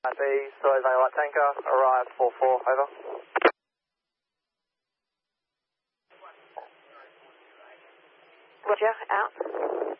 B, Soy White Tanker, arrive 4-4, over. Roger, out.